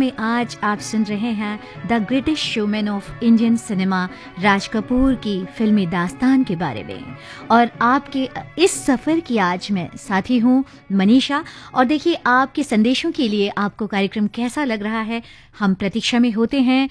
में आज आप सुन रहे हैं the greatest showman of Indian cinema Raj Kapoor की फिल्मी दास्तान के बारे में। और आपके इस सफ़र की आज मैं साथी हूँ मनीषा। और देखिए, आपके संदेशों के लिए आपको कार्यक्रम कैसा लग रहा है हम प्रतीक्षा में होते हैं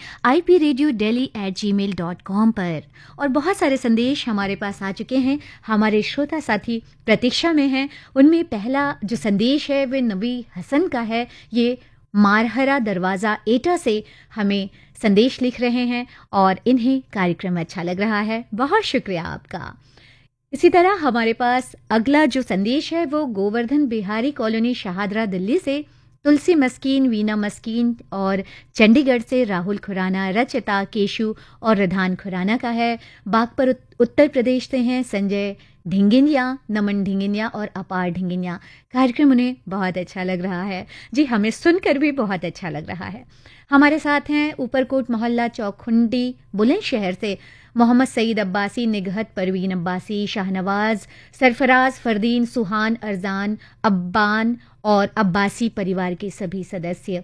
ipradiodelhi@gmail.com पर। और बहुत सारे संदेश हमारे पास आ चुके हैं, हमारे श्रोता साथी प्रतीक्षा में हैं। उनमें पहला जो संदेश है वे नबी हसन का है। ये मारहरा दरवाज़ा एटा से हमें संदेश लिख रहे हैं और इन्हें कार्यक्रम अच्छा लग रहा है। बहुत शुक्रिया आपका। इसी तरह हमारे पास अगला जो संदेश है वो गोवर्धन बिहारी कॉलोनी शाहदरा दिल्ली से तुलसी मस्कीन, वीना मस्कीन और चंडीगढ़ से राहुल खुराना, रचिता, केशु और रिधान खुराना का है। बागपत उत्तर प्रदेश से हैं संजय ढिंगिनिया, नमन ढिंगिनिया और अपार ढिंगिनिया। कार्यक्रम उन्हें बहुत अच्छा लग रहा है। जी, हमें सुनकर भी बहुत अच्छा लग रहा है। हमारे साथ हैं ऊपरकोट मोहल्ला चौखुंडी बुलंदशहर से मोहम्मद सईद अब्बासी, निगहत परवीन अब्बासी, शाहनवाज, सरफराज, फरदीन, सुहान, अरजान, अब्बान और अब्बासी परिवार के सभी सदस्य।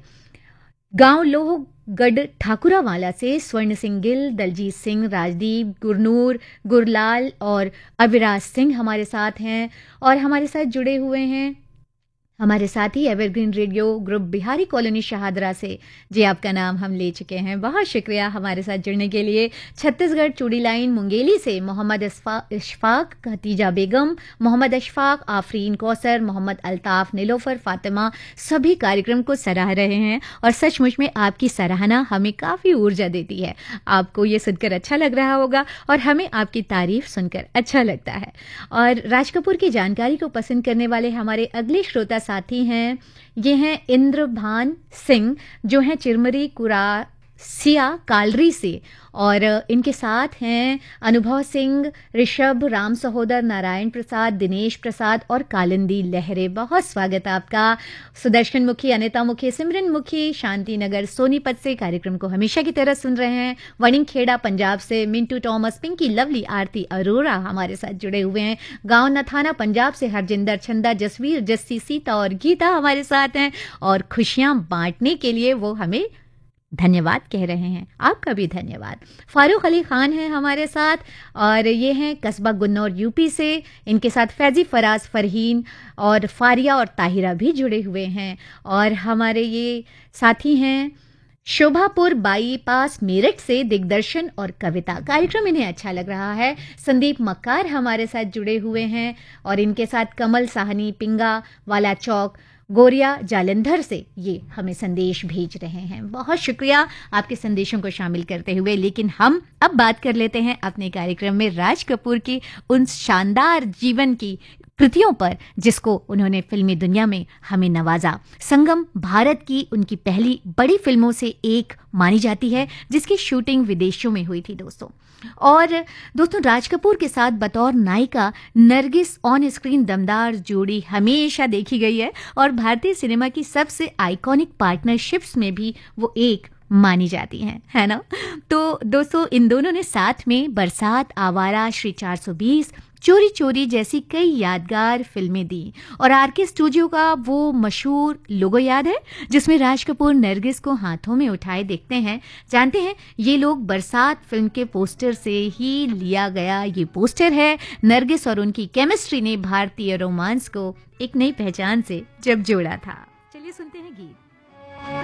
गांव लोहगढ़ ठाकुरावाला से स्वर्ण सिंह गिल, दलजीत सिंह, राजदीप, गुरनूर, गुरलाल और अविराज सिंह हमारे साथ हैं। और हमारे साथ जुड़े हुए हैं हमारे साथी evergreen radio group Bihari colony Shahdara से। जी, आपका नाम हम ले चुके हैं, बहुत शुक्रिया हमारे साथ जुड़ने के लिए। छत्तीसगढ़ चूड़ी लाइन मुंगेली से मोहम्मद इशफाक, खतीजा बेगम, मोहम्मद अशफाक, आफरीन कौसर, मोहम्मद अल्ताफ, नीलोफर, फातिमा सभी कार्यक्रम को सराह रहे हैं। और सचमुच में आपकी सराहना हमें काफ़ी ऊर्जा देती है। आपको ये सुनकर अच्छा लग रहा होगा और हमें आपकी तारीफ सुनकर अच्छा लगता है। और राज कपूर की जानकारी को पसंद करने वाले हमारे अगले श्रोता साथी हैं, ये हैं इंद्रभान सिंह, जो हैं चिरमरी कुरासिया कालरी से। और इनके साथ हैं अनुभव सिंह, ऋषभ, राम सहोदर, नारायण प्रसाद, दिनेश प्रसाद और कालिंदी लहरे। बहुत स्वागत आपका। सुदर्शन मुखी, अनिता मुखी, सिमरन मुखी शांति नगर सोनीपत से कार्यक्रम को हमेशा की तरह सुन रहे हैं। वनिंग खेड़ा पंजाब से मिंटू टॉमस, पिंकी लवली, आरती अरोरा हमारे साथ जुड़े हुए हैं। गांव नथाना पंजाब से हरजिंदर, छंदा, जसवीर, जस्सी, सीता और गीता हमारे साथ हैं। और खुशियां बांटने के लिए वो हमें धन्यवाद कह रहे हैं। आपका भी धन्यवाद। फारूक अली खान हैं हमारे साथ और ये हैं कस्बा गुन्नौर यूपी से। इनके साथ फैजी, फराज, फरहीन और फारिया और ताहिरा भी जुड़े हुए हैं। और हमारे ये साथी हैं शोभापुर बाईपास मेरठ से दिग्दर्शन और कविता। कार्यक्रम इन्हें अच्छा लग रहा है। संदीप मक्कार हमारे साथ जुड़े हुए हैं और इनके साथ कमल साहनी, पिंगा वाला चौक, गोरिया जालंधर से ये हमें संदेश भेज रहे हैं। बहुत शुक्रिया आपके संदेशों को शामिल करते हुए। लेकिन हम अब बात कर लेते हैं अपने कार्यक्रम में राज कपूर की उन शानदार जीवन की कृतियों पर जिसको उन्होंने फिल्मी दुनिया में हमें नवाजा। संगम भारत की उनकी पहली बड़ी फिल्मों से एक मानी जाती है जिसकी शूटिंग विदेशों में हुई थी दोस्तों। और दोस्तों, राज कपूर के साथ बतौर नायिका नरगिस ऑन स्क्रीन दमदार जोड़ी हमेशा देखी गई है और भारतीय सिनेमा की सबसे आइकॉनिक पार्टनरशिप्स में भी वो एक मानी जाती हैं, है ना। तो दोस्तों, इन दोनों ने साथ में बरसात, आवारा, श्री 420, चोरी चोरी जैसी कई यादगार फिल्में दी। और आरके स्टूडियो का वो मशहूर लोगो याद है जिसमें राज कपूर नरगिस को हाथों में उठाए देखते हैं। जानते हैं, ये लोग बरसात फिल्म के पोस्टर से ही लिया गया ये पोस्टर है। नरगिस और उनकी केमिस्ट्री ने भारतीय रोमांस को एक नई पहचान से जब जोड़ा था। चलिए सुनते हैं गीत।